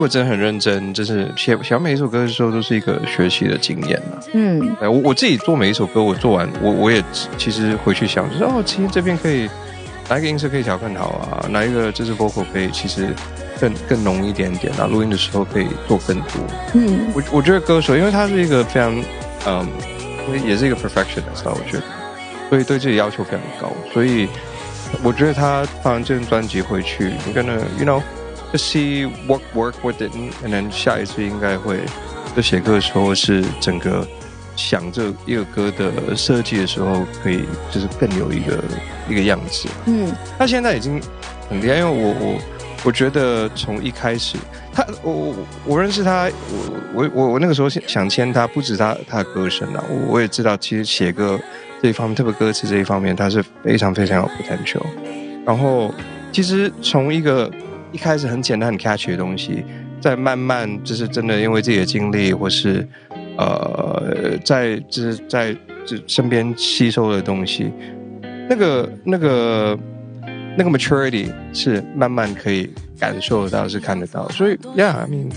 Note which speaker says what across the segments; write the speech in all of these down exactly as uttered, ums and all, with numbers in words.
Speaker 1: 我真的很认真，就是写写完每一首歌的时候都是一个学习的经验啊。嗯，我我自己做每一首歌，我做完我我也其实回去想，就是哦，其实这边可以哪一个音色可以调更好啊，哪一个就是 vocal 可以其实更更浓一点点啊，录音的时候可以做更多。嗯，我我觉得歌手，因为他是一个非常嗯，也是一个 perfectionist 啊，我觉得，所以对自己要求非常高，所以我觉得他放完这张专辑回去，你跟着 you know to see work work with it and then 下一次应该会在写歌的时候是整个想这一个歌的设计的时候可以就是更有一个一个样子。嗯，他现在已经很厉害，因为我我我觉得从一开始他我我我认识他，我我我那个时候想签他，不止他他的歌声啊，我我也知道其实写歌这一方面，特别歌词这一方面，他是非常非常有 potential。然后其实从一个一开始很简单很 catchy 的东西，再慢慢就是真的因为自己的经历，或是呃在就是在就身边吸收的东西，那个那个那个 maturity 是慢慢可以感受得到，是看得到。所以 yeah I mean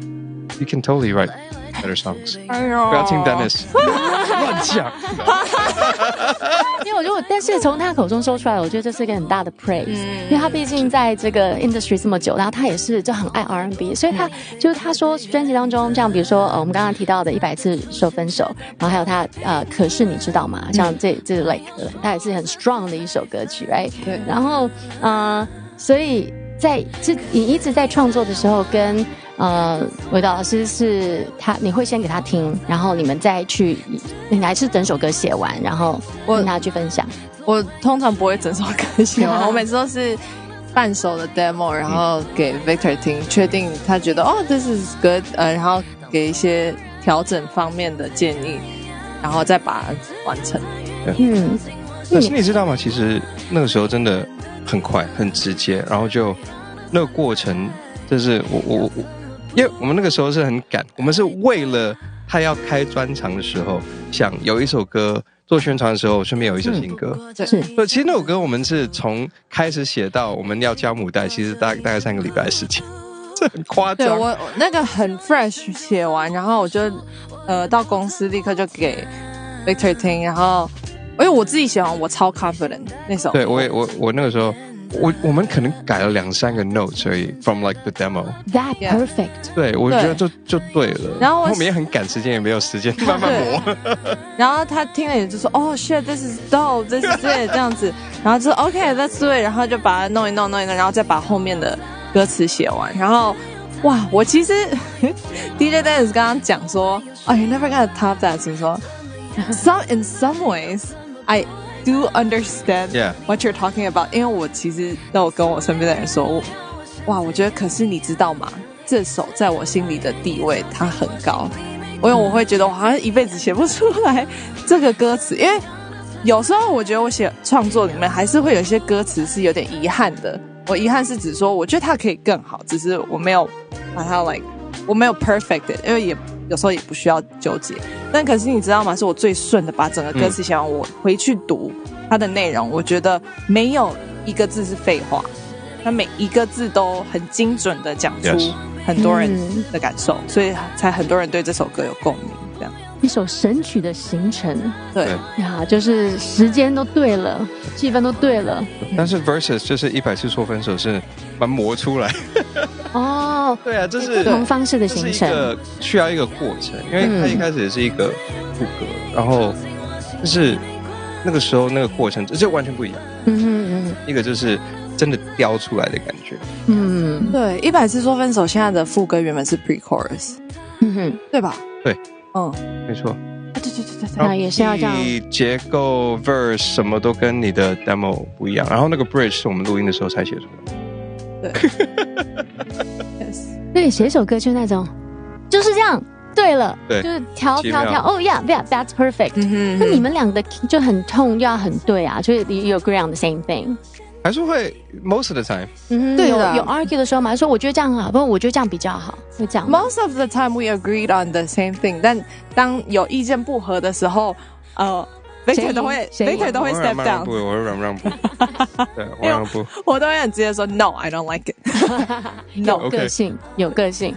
Speaker 1: you can totally write better songs。 不要听 Dennis 乱讲
Speaker 2: 因为我觉得，但是从他口中说出来，我觉得这是一个很大的 praise，嗯，因为他毕竟在这个 industry 这么久，然后他也是就很爱 R and B， 所以他、嗯、就是他说专辑当中，像比如说呃我们刚刚提到的一百次说分手，然后还有他呃可是你知道吗？像这这 like 他也是很 strong 的一首歌曲 ，right？ 对，然后呃，所以在这你一直在创作的时候跟。呃，韦导老师是他，你会先给他听，然后你们再去，你还是整首歌写完，然后跟他去分享。
Speaker 3: 我通常不会整首歌写完，我每次都是半首的 demo， 然后给 Victor 听，确定他觉得哦 this is good， 呃，然后给一些调整方面的建议，然后再把它完成。
Speaker 1: 嗯，可是你知道吗？其实那个时候真的很快，很直接，然后就那个过程，就是我我我。因为我们那个时候是很赶，我们是为了他要开专场的时候，想有一首歌做宣传的时候，顺便有一首新歌。
Speaker 2: 嗯、是，
Speaker 1: 对，其实那首歌我们是从开始写到我们要交母带，其实大概大概三个礼拜的时间，这很夸张。
Speaker 3: 对，我那个很 fresh 写完，然后我就呃到公司立刻就给 Victor 听，然后因为我自己写完，我超 confident 那首。
Speaker 1: 对，我也我我那个时候。我我们可能改了两三个 notes 而已 from like the demo
Speaker 2: that perfect。
Speaker 1: 对，我觉得就就对了。
Speaker 3: 然后我
Speaker 1: 们也很赶时间，也没有时间慢慢磨。
Speaker 3: 然后他听了也就说哦 shit this is dope this is it 这样子，然后就 OK that's it， 然后就把它弄一弄弄一弄，然后再把后面的歌词写完。然后哇，我其实D J Dennis 刚刚讲说哦 you never gonna top that， 是说 some in some ways I do understand what you're talking about， 因为我其实都有跟我身边的人说，哇，我觉得可是你知道吗？这首在我心里的地位它很高，因为我会觉得我好像一辈子写不出来这个歌词，因为有时候我觉得我写创作里面还是会有一些歌词是有点遗憾的。我遗憾是指说，我觉得它可以更好，只是我没有把它 like 我没有 perfect it， 因为也有时候也不需要纠结。但可是你知道吗？是我最顺的把整个歌词写完，嗯、我回去读它的内容，我觉得没有一个字是废话，它每一个字都很精准的讲出很多人的感受， yes. 所以才很多人对这首歌有共鸣。这样
Speaker 2: 一首神曲的形成，
Speaker 3: 对
Speaker 2: 呀，就是时间都对了，气氛都对了。
Speaker 1: 但是 versus 就是一百次说分手是蛮磨出来。
Speaker 2: 哦，
Speaker 1: 对啊，这是
Speaker 2: 不同方式的形成，
Speaker 1: 这是一个需要一个过程，因为它一开始也是一个副歌，嗯、然后就是那个时候那个过程，这完全不一样。嗯嗯嗯，一个就是真的雕出来的感觉。
Speaker 3: 嗯，对，一百次说分手现在的副歌原本是 pre-chorus， 嗯哼，对吧？
Speaker 1: 对，嗯，没错。
Speaker 2: 对对对对对，也是要这样。
Speaker 1: 结构 verse 什么都跟你的 demo 不一样，然后那个 bridge 是我们录音的时候才写出来。
Speaker 3: 对
Speaker 2: ，yes， 对，写一首歌就那种，就是这样，对了，
Speaker 1: 对，
Speaker 2: 就是调调调，哦 yeah yeah that's perfect。那你们两个就很痛，又要很对啊，就是 you agree on the same thing。
Speaker 1: 还是会 most of the time，
Speaker 2: 嗯，对的，有 argue 的时候嘛，说我觉得这样好，不过我觉得这样比较好，会这样。
Speaker 3: Most of the time we agreed on the same thing， 但当有意见不合的时候，呃， Victor 都会 Victor 都会 step down，
Speaker 1: 我会让让步，对，我让步，
Speaker 3: 我都会很直接说 No I don't like it
Speaker 2: 有个性有个性